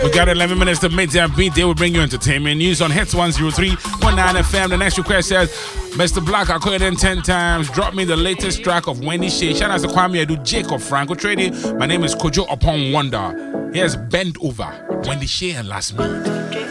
We got 11 minutes to midday beat. They will bring you entertainment news on Hits 103.9 FM. The next request says, Mr. Black, I called in 10 times. Drop me the latest track of Wendy Shea. Shout out to Kwame Edu, Jacob Franco Trading. My name is Kojo Upon Wonder. Here's Bend Over, Wendy Shea and Last Minute.